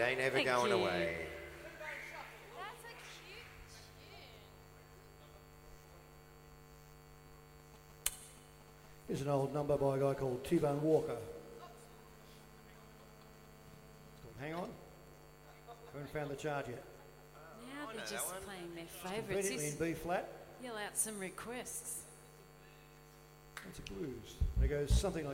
They never Thank going you. away. That's a cute tune. Here's an old number by a guy called T-Bone Walker. Hang on. Haven't found the chart yet. Now they're know just that one. playing their favourites. Conveniently in Just B flat. yell out some requests. That's a blues. And it goes something like